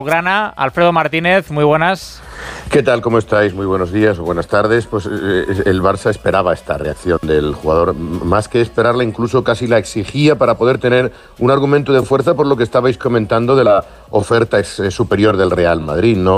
Grana, Alfredo Martínez, muy buenas. ¿Qué tal? ¿Cómo estáis? Muy buenos días o buenas tardes. Pues el Barça esperaba esta reacción del jugador, más que esperarla, incluso casi la exigía para poder tener un argumento de fuerza por lo que estabais comentando de la oferta superior del Real Madrid, ¿no?